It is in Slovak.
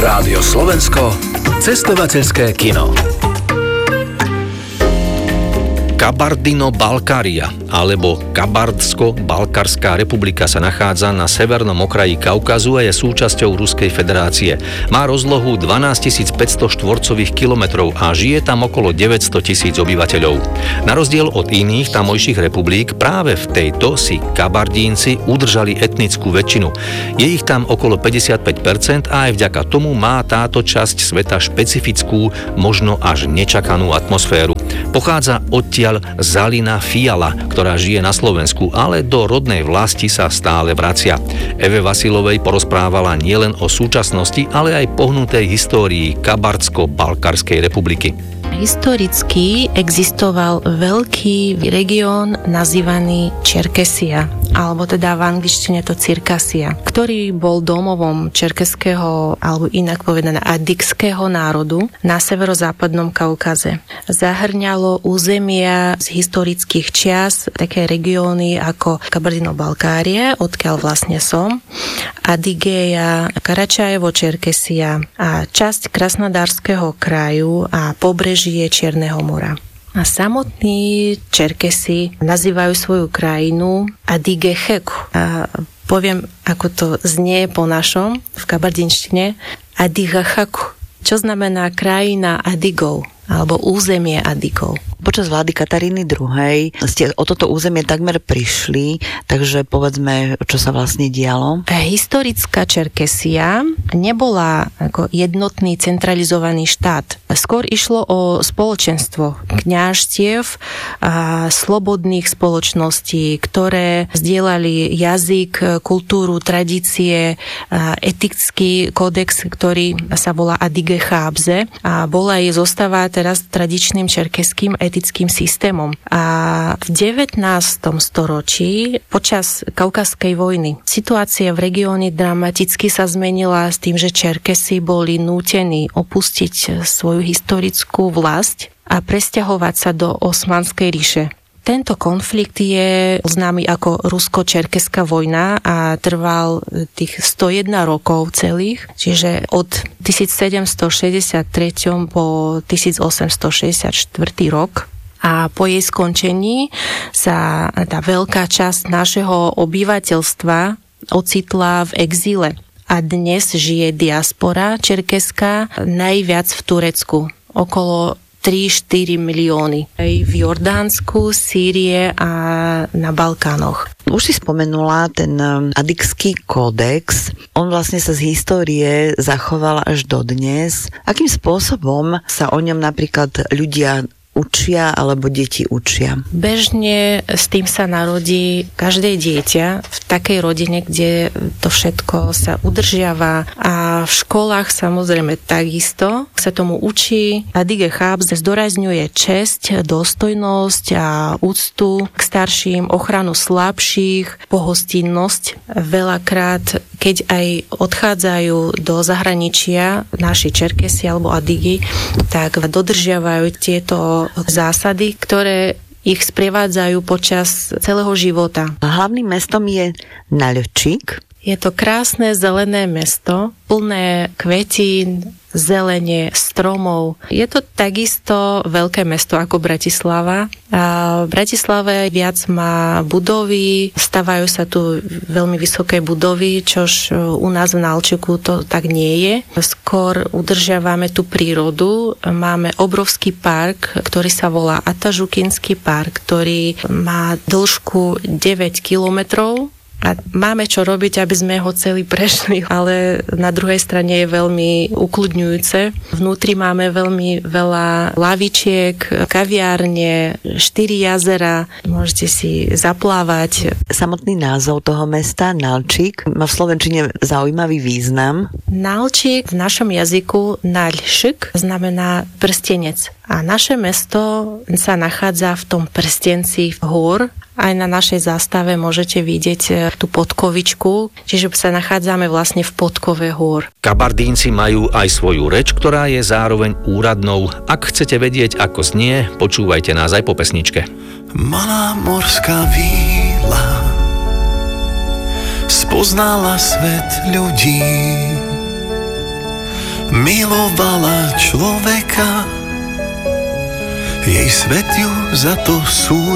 Rádio Slovensko, cestovateľské kino. Kabardino-Balkária alebo Kabardsko-Balkárska republika sa nachádza na severnom okraji Kaukazu a je súčasťou Ruskej federácie. Má rozlohu 12 500 štvorcových kilometrov a žije tam okolo 900 000 obyvateľov. Na rozdiel od iných tamojších republik, práve v tejto si Kabardínci udržali etnickú väčšinu. Je ich tam okolo 55% a aj vďaka tomu má táto časť sveta špecifickú, možno až nečakanú atmosféru. Pochádza odtiaľ Zalina Fiala, ktorá žije na Slovensku, ale do rodnej vlasti sa stále vracia. Eve Vasilovej porozprávala nielen o súčasnosti, ale aj pohnutej histórii Kabardsko-Balkárskej republiky. Historicky existoval veľký región nazývaný Čerkesia, alebo teda v angličtine to Cirkasia, ktorý bol domovom čerkeského, alebo inak povedané adikského národu na severozápadnom Kaukaze. Zahrňalo územia z historických čias, také regióny ako Kabardino-Balkárie, odkiaľ vlastne som, Adigéja, Karačajevo, Čerkesia a časť Krasnodárskeho kraju a pobrežie Čierneho mora. A samotní Čerkesi nazývajú svoju krajinu Adigechek. A poviem, ako to znie po našom v kabardinštine, Adigechek, čo znamená krajina Adigov alebo územie Adigov. Počas vlády Kataríny II. Ste o toto územie takmer prišli, takže povedzme, čo sa vlastne dialo. Historická Čerkesia nebola ako jednotný centralizovaný štát. Skôr išlo o spoločenstvo kňažstiev a slobodných spoločností, ktoré zdieľali jazyk, kultúru, tradície, etický kódex, ktorý sa volá Adige Chábze a bola jej zostáva teraz tradičným čerkeským etickým systémom. A v 19. storočí počas Kaukazskej vojny situácia v regióne dramaticky sa zmenila s tým, že Čerkesi boli nútení opustiť svoju historickú vlast a presťahovať sa do Osmanskej ríše. Tento konflikt je známy ako Rusko-Čerkeská vojna a trval tých 101 rokov celých, čiže od 1763 po 1864 rok. A po jej skončení sa tá veľká časť našeho obyvateľstva ocitla v exíle. A dnes žije diaspora čerkeská najviac v Turecku, okolo 3-4 milióny. Aj v Jordánsku, Sýrie a na Balkánoch. Už si spomenula ten adikský kódex. On vlastne sa z histórie zachoval až dodnes. Akým spôsobom sa o ňom napríklad ľudia učia alebo deti učia? Bežne s tým sa narodí každé dieťa v takej rodine, kde to všetko sa udržiava a v školách samozrejme takisto sa tomu učí. Adige Chábze zdôrazňuje česť, dôstojnosť a úctu k starším, ochranu slabších, pohostinnosť. Veľakrát, keď aj odchádzajú do zahraničia naši Čerkesi alebo Adigi, tak dodržiavajú tieto zásady, ktoré ich sprevádzajú počas celého života. Hlavným mestom je Nalčík. Je to krásne zelené mesto, plné kvetín, zelenie, stromov. Je to takisto veľké mesto ako Bratislava. A v Bratislave viac má budovy, stavajú sa tu veľmi vysoké budovy, čož u nás v Nalčíku to tak nie je. Skôr udržiavame tú prírodu. Máme obrovský park, ktorý sa volá Atažukinský park, ktorý má dĺžku 9 kilometrov. A máme čo robiť, aby sme ho celý prešli, ale na druhej strane je veľmi ukľudňujúce. Vnútri máme veľmi veľa lavičiek, kaviárne, 4 jazera, môžete si zaplávať. Samotný názov toho mesta, Nalčík, má v slovenčine zaujímavý význam. Nalčík v našom jazyku Nalšik znamená prstenec. A naše mesto sa nachádza v tom prstenci hôr. Aj na našej zástave môžete vidieť tú podkovičku, čiže sa nachádzame vlastne v podkove hôr. Kabardínci majú aj svoju reč, ktorá je zároveň úradnou. Ak chcete vedieť, ako znie, počúvajte nás aj po pesničke. Malá morská víla spoznala svet ľudí, milovala človeka, jej svet ju za to súdil.